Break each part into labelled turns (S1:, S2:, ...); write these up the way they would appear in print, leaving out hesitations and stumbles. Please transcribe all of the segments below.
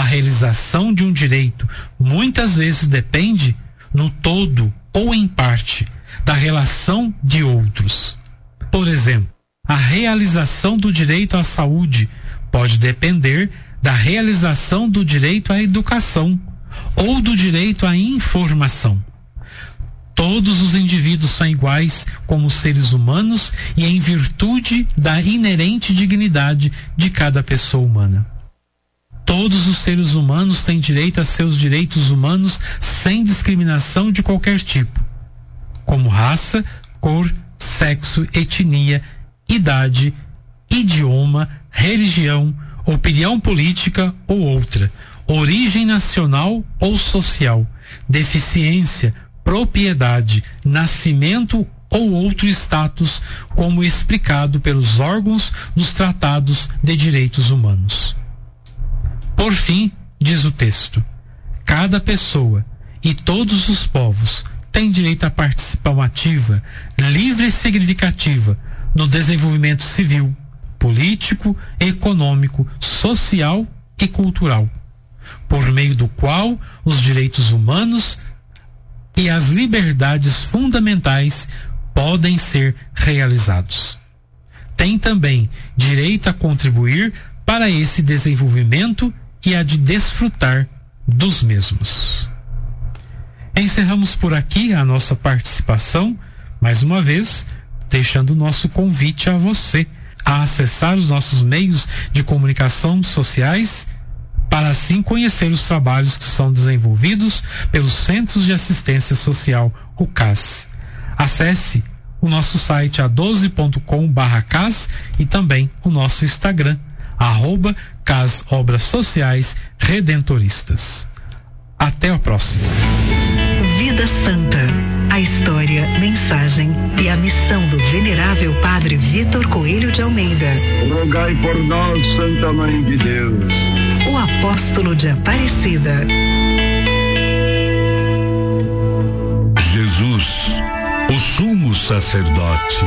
S1: realização de um direito muitas vezes depende, no todo ou em parte, da relação de outros. Por exemplo, a realização do direito à saúde pode depender da realização do direito à educação ou do direito à informação. Todos os indivíduos são iguais como seres humanos e em virtude da inerente dignidade de cada pessoa humana. Todos os seres humanos têm direito a seus direitos humanos sem discriminação de qualquer tipo, como raça, cor, sexo, etnia, idade, idioma, religião, opinião política ou outra, origem nacional ou social, deficiência, propriedade, nascimento ou outro status, como explicado pelos órgãos dos tratados de direitos humanos. Por fim, diz o texto, cada pessoa e todos os povos têm direito à participação ativa, livre e significativa no desenvolvimento civil, político, econômico, social e cultural, por meio do qual os direitos humanos e as liberdades fundamentais podem ser realizados. Tem também direito a contribuir para esse desenvolvimento e a de desfrutar dos mesmos. Encerramos por aqui a nossa participação, mais uma vez, deixando o nosso convite a você a acessar os nossos meios de comunicação sociais para assim conhecer os trabalhos que são desenvolvidos pelos Centros de Assistência Social, o CAS. Acesse o nosso site a12.com/CAS e também o nosso Instagram, @CAS Obras Sociais Redentoristas. Até a próxima.
S2: Vida Santa. A história, mensagem e a missão do venerável Padre Vitor Coelho de Almeida.
S3: Rogai por nós, Santa Mãe de Deus.
S2: O apóstolo de Aparecida.
S4: Jesus, o sumo sacerdote.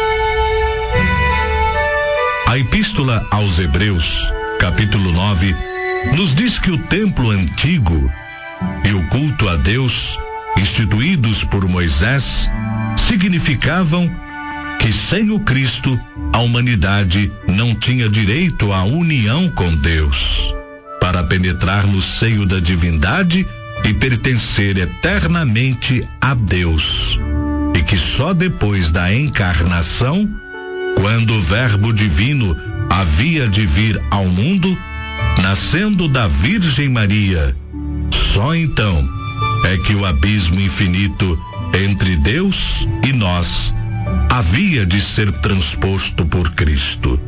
S4: A Epístola aos Hebreus, capítulo 9, nos diz que o templo antigo e o culto a Deus, instituídos por Moisés, significavam que sem o Cristo a humanidade não tinha direito à união com Deus, para penetrar no seio da divindade e pertencer eternamente a Deus, e que só depois da encarnação, quando o Verbo divino havia de vir ao mundo, nascendo da Virgem Maria, só então é que o abismo infinito entre Deus e nós havia de ser transposto por Cristo.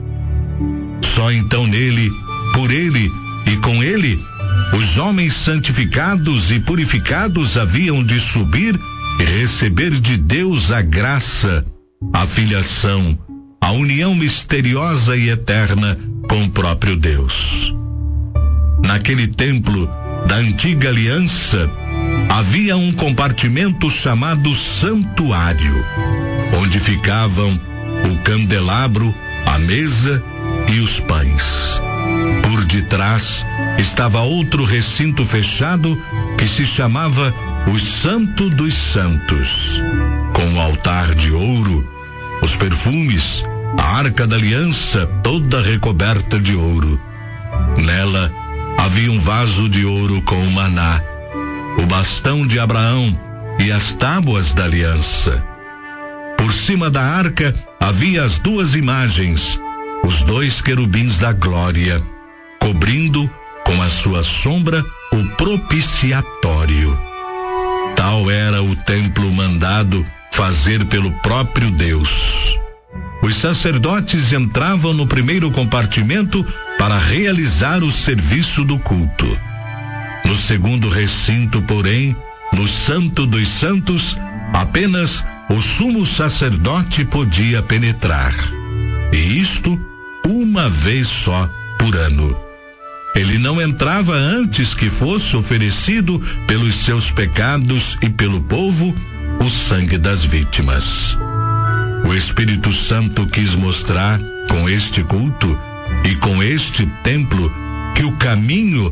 S4: Só então nele, por ele e com ele, os homens santificados e purificados haviam de subir e receber de Deus a graça, a filiação, a união misteriosa e eterna com o próprio Deus. Naquele templo da antiga aliança, havia um compartimento chamado santuário, onde ficavam o candelabro, a mesa e os pães. Por detrás estava outro recinto fechado que se chamava o Santo dos Santos, com o altar de ouro, os perfumes, a arca da aliança toda recoberta de ouro. Nela havia um vaso de ouro com o maná, o bastão de Abraão e as tábuas da aliança. Por cima da arca havia as duas imagens, os dois querubins da glória, cobrindo com a sua sombra o propiciatório. Tal era o templo mandado fazer pelo próprio Deus. Os sacerdotes entravam no primeiro compartimento para realizar o serviço do culto. No segundo recinto, porém, no Santo dos Santos, apenas o sumo sacerdote podia penetrar. E isto uma vez só por ano. Ele não entrava antes que fosse oferecido pelos seus pecados e pelo povo o sangue das vítimas. O Espírito Santo quis mostrar com este culto e com este templo que o caminho